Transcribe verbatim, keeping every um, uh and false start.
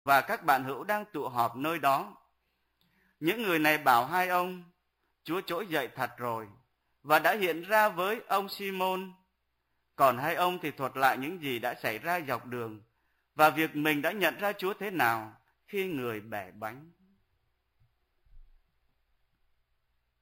và các bạn hữu đang tụ họp nơi đó. Những người này bảo hai ông, Chúa trỗi dậy thật rồi, và đã hiện ra với ông Simon. Còn hai ông thì thuật lại những gì đã xảy ra dọc đường, và việc mình đã nhận ra Chúa thế nào khi người bẻ bánh.